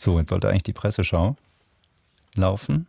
So, jetzt sollte eigentlich die Presseschau laufen.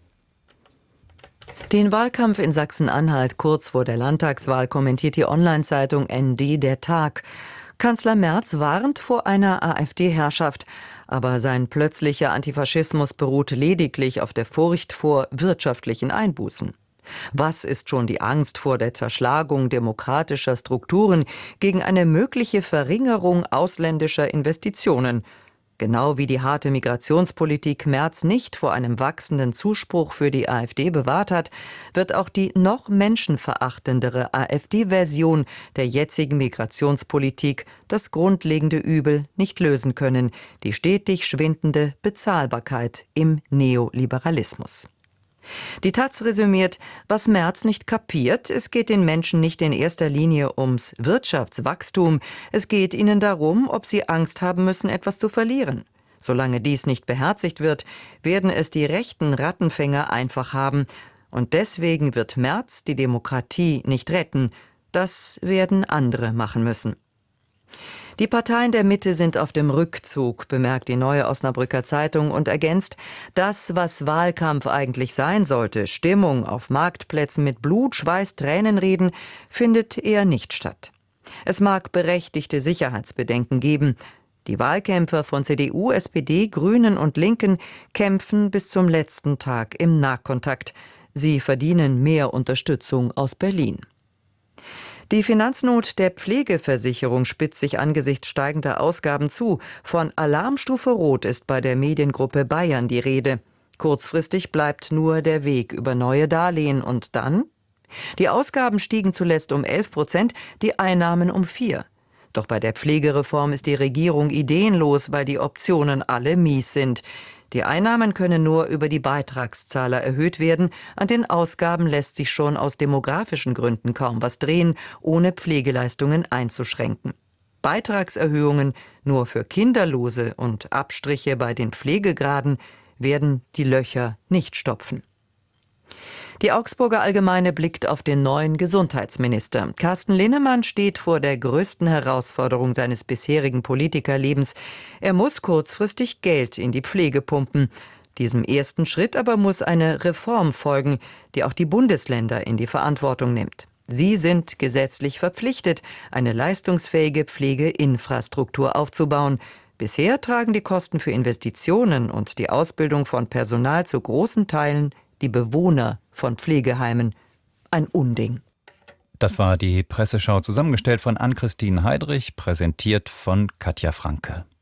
Den Wahlkampf in Sachsen-Anhalt kurz vor der Landtagswahl kommentiert die Online-Zeitung ND Der Tag. Kanzler Merz warnt vor einer AfD-Herrschaft, aber sein plötzlicher Antifaschismus beruht lediglich auf der Furcht vor wirtschaftlichen Einbußen. Was ist schon die Angst vor der Zerschlagung demokratischer Strukturen gegen eine mögliche Verringerung ausländischer Investitionen? Genau wie die harte Migrationspolitik Merz nicht vor einem wachsenden Zuspruch für die AfD bewahrt hat, wird auch die noch menschenverachtendere AfD-Version der jetzigen Migrationspolitik das grundlegende Übel nicht lösen können, die stetig schwindende Bezahlbarkeit im Neoliberalismus. Die taz resümiert, was Merz nicht kapiert, es geht den Menschen nicht in erster Linie ums Wirtschaftswachstum, es geht ihnen darum, ob sie Angst haben müssen, etwas zu verlieren. Solange dies nicht beherzigt wird, werden es die rechten Rattenfänger einfach haben. Und deswegen wird Merz die Demokratie nicht retten. Das werden andere machen müssen. Die Parteien der Mitte sind auf dem Rückzug, bemerkt die Neue Osnabrücker Zeitung und ergänzt, das, was Wahlkampf eigentlich sein sollte, Stimmung auf Marktplätzen mit Blut, Schweiß, Tränenreden, findet eher nicht statt. Es mag berechtigte Sicherheitsbedenken geben. Die Wahlkämpfer von CDU, SPD, Grünen und Linken kämpfen bis zum letzten Tag im Nahkontakt. Sie verdienen mehr Unterstützung aus Berlin. Die Finanznot der Pflegeversicherung spitzt sich angesichts steigender Ausgaben zu. Von Alarmstufe Rot ist bei der Mediengruppe Bayern die Rede. Kurzfristig bleibt nur der Weg über neue Darlehen. Und dann? Die Ausgaben stiegen zuletzt um 11%, die Einnahmen um 4%. Doch bei der Pflegereform ist die Regierung ideenlos, weil die Optionen alle mies sind. Die Einnahmen können nur über die Beitragszahler erhöht werden. An den Ausgaben lässt sich schon aus demografischen Gründen kaum was drehen, ohne Pflegeleistungen einzuschränken. Beitragserhöhungen nur für Kinderlose und Abstriche bei den Pflegegraden werden die Löcher nicht stopfen. Die Augsburger Allgemeine blickt auf den neuen Gesundheitsminister. Carsten Linnemann steht vor der größten Herausforderung seines bisherigen Politikerlebens. Er muss kurzfristig Geld in die Pflege pumpen. Diesem ersten Schritt aber muss eine Reform folgen, die auch die Bundesländer in die Verantwortung nimmt. Sie sind gesetzlich verpflichtet, eine leistungsfähige Pflegeinfrastruktur aufzubauen. Bisher tragen die Kosten für Investitionen und die Ausbildung von Personal zu großen Teilen die Bewohner von Pflegeheimen. Ein Unding. Das war die Presseschau, zusammengestellt von Ann-Christine Heidrich, präsentiert von Katja Franke.